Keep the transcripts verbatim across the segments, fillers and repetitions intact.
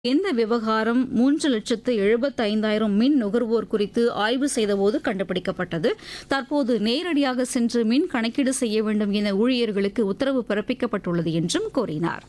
இந்த விவகாரம் மூன்று லட்சத்து எழுபத்தி ஐந்தாயிரம் மின் நுகர்வோர் குறித்து ஆய்வு செய்தபோது கண்டுபிடிக்கப்பட்டது. தற்போது நேரடியாக சென்று மின் கணக்கீடு செய்ய வேண்டும் என ஊழியர்களுக்கு உத்தரவு பிறப்பிக்கப்பட்டுள்ளது என்றும் கூறினார்.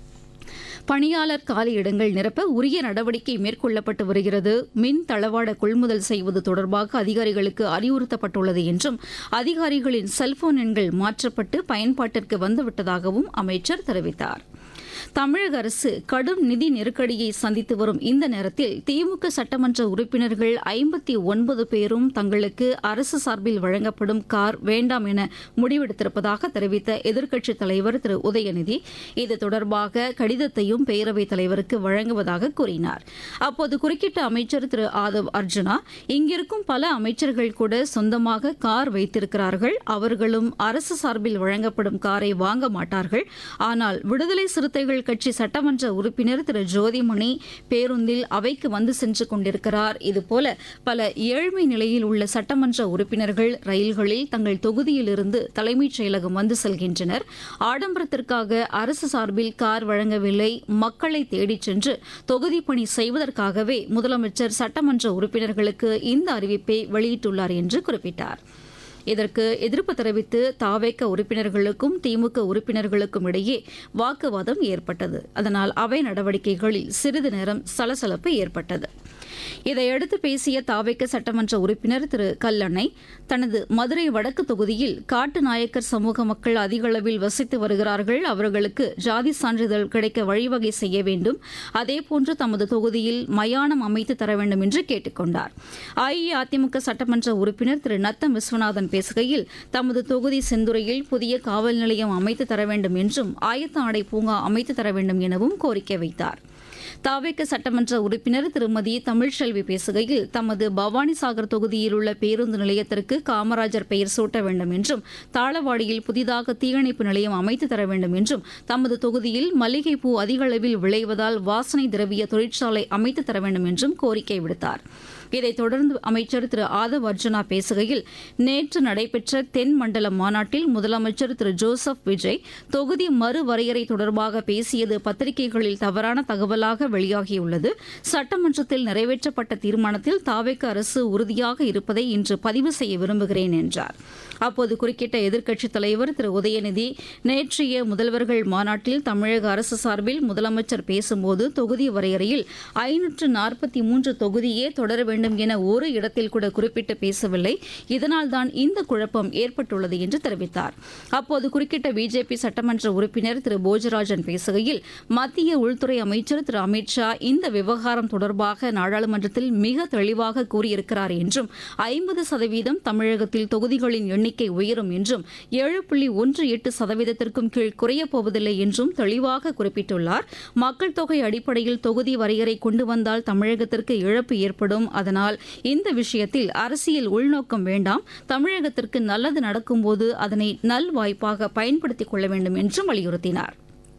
பணியாளர் காலியிடங்கள் நிரப்ப உரிய நடவடிக்கை மேற்கொள்ளப்பட்டு வருகிறது. மின் தளவாட கொள்முதல் செய்வது தொடர்பாக அதிகாரிகளுக்கு அறிவுறுத்தப்பட்டுள்ளது என்றும் அதிகாரிகளின் செல்போன் எண்கள் மாற்றப்பட்டு பயன்பாட்டிற்கு வந்துவிட்டதாகவும் அமைச்சர் தெரிவித்தார். தமிழக அரசு கடும் நிதி நெருக்கடியை சந்தித்து வரும் இந்த நேரத்தில் திமுக சட்டமன்ற உறுப்பினர்கள் ஐம்பத்தி ஒன்பது பேரும் தங்களுக்கு அரசு சார்பில் வழங்கப்படும் கார் வேண்டாம் என முடிவெடுத்திருப்பதாக தெரிவித்த எதிர்க்கட்சித் தலைவர் திரு உதயநிதி இது தொடர்பாக கடிதத்தையும் பேரவைத் தலைவருக்கு வழங்குவதாக கூறினார். அப்போது குறுக்கிட்ட அமைச்சர் திரு ஆதவ் அர்ஜுனா, இங்கிருக்கும் பல அமைச்சர்கள் கூட சொந்தமாக கார் வைத்திருக்கிறார்கள். அவர்களும் அரசு சார்பில் வழங்கப்படும் காரை வாங்க மாட்டார்கள். ஆனால் விடுதலை சிறுத்தைகள் கட்சி சட்டமன்ற உறுப்பினர் திரு ஜோதிமணி பேருந்தில் அவைக்கு வந்து சென்று கொண்டிருக்கிறார். இதுபோல பல ஏழ்மை நிலையில் உள்ள சட்டமன்ற உறுப்பினர்கள் ரயில்களில் தங்கள் தொகுதியிலிருந்து தலைமைச் செயலகம் வந்து செல்கின்றனர். ஆடம்பரத்திற்காக அரசு சார்பில் கார் வழங்கவில்லை. மக்களை தேடிச் சென்று தொகுதி பணி செய்வதற்காகவே முதலமைச்சர் சட்டமன்ற உறுப்பினர்களுக்கு இந்த அறிவிப்பை வெளியிட்டுள்ளார் என்று குறிப்பிட்டார். இதற்கு எதிர்ப்பு தெரிவித்து தாவேக உறுப்பினர்களுக்கும் திமுக உறுப்பினர்களுக்கும் இடையே வாக்குவாதம் ஏற்பட்டது. அதனால் அவை நடவடிக்கைகளில் சிறிது நேரம் சலசலப்பு ஏற்பட்டது. இதையடுத்து பேசிய தாவேக சட்டமன்ற உறுப்பினர் திரு கல்லணை, தனது மதுரை வடக்கு தொகுதியில் காட்டு நாயக்கர் சமூக மக்கள் அதிக அளவில் வசித்து வருகிறார்கள். அவர்களுக்கு ஜாதி சான்றிதழ் கிடைக்க வழிவகை செய்ய வேண்டும். அதேபோன்று தமது தொகுதியில் மயானம் அமைத்து தர வேண்டும் என்று கேட்டுக் கொண்டார். அஇஅதிமுக சட்டமன்ற உறுப்பினர் திரு நத்தம் விஸ்வநாதன் பேசுகையில், தமது தொகுதி செந்துறையில் புதிய காவல் நிலையம் அமைத்து தர வேண்டும் என்றும் ஆயத்த ஆடை பூங்கா அமைத்து தர வேண்டும் எனவும் கோரிக்கை வைத்தார். தாவேக சட்டமன்ற உறுப்பினர் திருமதி தமிழ்செல்வி பேசுகையில், தமது பவானிசாகர் தொகுதியில் உள்ள பேருந்து நிலையத்திற்கு காமராஜர் பெயர் சூட்ட வேண்டும் என்றும் தாளவாடியில் புதிதாக தீயணைப்பு நிலையம் அமைத்து தர வேண்டும் என்றும் தமது தொகுதியில் மல்லிகைப்பூ அதிக அளவில் விளைவதால் வாசனை திரவிய தொழிற்சாலை அமைத்து தர வேண்டும் என்றும் கோரிக்கை விடுத்தார். இதைத் தொடர்ந்து அமைச்சர் திரு ஆதவ் அர்ஜுனா பேசுகையில், நேற்று நடைபெற்ற தென் மண்டல மாநாட்டில் முதலமைச்சர் திரு ஜோசப் விஜய் தொகுதி மறுவரையறை தொடர்பாக பேசியது பத்திரிகைகளில் தவறான தகவலாக வெளியாகியுள்ளது. சட்டமன்றத்தில் நிறைவேற்றப்பட்ட தீர்மானத்தில் தாவேக அரசு உறுதியாக இருப்பதை இன்று பதிவு செய்ய விரும்புகிறேன் என்றார். அப்போது குறுக்கிட்ட எதிர்க்கட்சித் தலைவர் திரு உதயநிதி, நேற்றைய முதல்வர்கள் மாநாட்டில் தமிழக அரசு சார்பில் முதலமைச்சர் பேசும்போது தொகுதி வரையறையில் ஐநூற்று நாற்பத்தி மூன்று தொகுதியே தொடர வேண்டும் என ஒரு இடத்தில் கூட குறிப்பிட்டு பேசவில்லை. இதனால்தான் இந்த குழப்பம் ஏற்பட்டுள்ளது என்று தெரிவித்தார். அப்போது குறுக்கிட்ட பிஜேபி சட்டமன்ற உறுப்பினர் திரு போஜராஜன் பேசுகையில், மத்திய உள்துறை அமைச்சர் திரு அமித்ஷா இந்த விவகாரம் தொடர்பாக நாடாளுமன்றத்தில் மிக தெளிவாக கூறியிருக்கிறார் என்றும் ஐம்பது சதவீதம் தமிழகத்தில் தொகுதிகளின் எண்ணிக்கை உயரும் என்றும் ஏழு புள்ளி ஒன்று எட்டு சதவீதத்திற்கும் கீழ் குறையப் போவதில்லை என்றும் தெளிவாக குறிப்பிட்டுள்ளார். மக்கள் தொகை அடிப்படையில் தொகுதி வரையறை கொண்டு வந்தால் தமிழகத்திற்கு இழப்பு ஏற்படும். அதனால் இந்த விஷயத்தில் அரசியல் உள்நோக்கம் வேண்டாம். தமிழகத்திற்கு நல்லது நடக்கும்போது அதனை நல்வாய்ப்பாக பயன்படுத்திக் கொள்ள வேண்டும் என்றும் வலியுறுத்தினார்.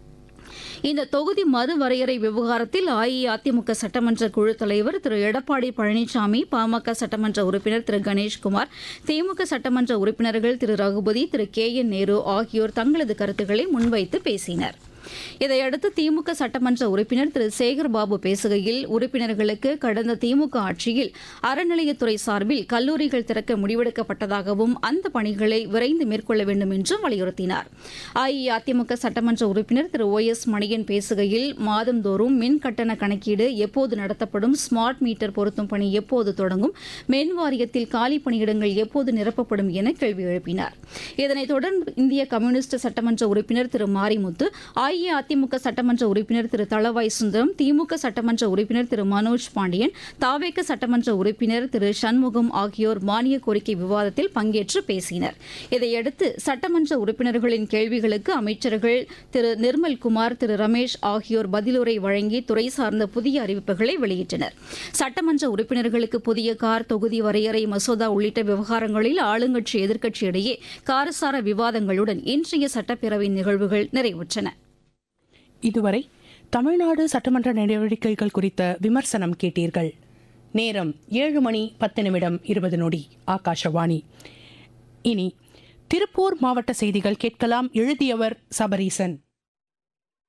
இந்த தொகுதி மறுவரையறை விவகாரத்தில் அஇஅதிமுக சட்டமன்ற குழு தலைவர் திரு எடப்பாடி பழனிசாமி, பாமக சட்டமன்ற உறுப்பினர் திரு கணேஷ்குமார், திமுக சட்டமன்ற உறுப்பினர்கள் திரு ரகுபதி, திரு கே என் நேரு ஆகியோர் தங்களது கருத்துக்களை முன்வைத்து பேசினர். இதையடுத்து திமுக சட்டமன்ற உறுப்பினர் திரு சேகர்பாபு பேசுகையில், உறுப்பினர்களுக்கு கடந்த திமுக ஆட்சியில் அறநிலையத்துறை சார்பில் கல்லூரிகள் திறக்க முடிவெடுக்கப்பட்டதாகவும் அந்த பணிகளை விரைந்து மேற்கொள்ள வேண்டும் என்றும் வலியுறுத்தினார். அஇஅதிமுக சட்டமன்ற உறுப்பினர் திரு ஓ எஸ் மணியன் பேசுகையில், மாதந்தோறும் மின் கட்டண கணக்கீடு எப்போது நடத்தப்படும், ஸ்மார்ட் மீட்டர் பொருத்தும் பணி எப்போது தொடங்கும், மின் வாரியத்தில் காலி பணியிடங்கள் எப்போது நிரப்பப்படும் என கேள்வி எழுப்பினார். இதனைத் தொடர்ந்து இந்திய கம்யூனிஸ்ட் சட்டமன்ற உறுப்பினர் திரு மாரிமுத்து, அஇஅதிமுக சட்டமன்ற உறுப்பினர் திரு தளவாய் சுந்தரம், திமுக சட்டமன்ற உறுப்பினர் திரு மனோஜ் பாண்டியன், தாவேக சட்டமன்ற உறுப்பினர் திரு சண்முகம் ஆகியோர் மானிய கோரிக்கை விவாதத்தில் பங்கேற்று பேசினர். இதையடுத்து சட்டமன்ற உறுப்பினர்களின் கேள்விகளுக்கு அமைச்சர்கள் திரு நிர்மல்குமார், திரு ரமேஷ் ஆகியோர் பதிலுரை வழங்கி துறை சார்ந்த புதிய அறிவிப்புகளை வெளியிட்டனர். சட்டமன்ற உறுப்பினர்களுக்கு புதிய கார், தொகுதி வரையறை மசோதா உள்ளிட்ட விவகாரங்களில் ஆளுங்கட்சி எதிர்க்கட்சி இடையே காரசார விவாதங்களுடன் இன்றைய சட்டப்பேரவை நிகழ்வுகள் நிறைவுற்றன. இதுவரை தமிழ்நாடு சட்டமன்ற நடவடிக்கைகள் குறித்த விமர்சனம் கேட்டீர்கள். நேரம் ஏழு மணி பத்து நிமிடம் இருபது நொடி. ஆகாஷவாணி. இனி திருப்பூர் மாவட்ட செய்திகள் கேட்கலாம். எழுதியவர் சபரீசன்.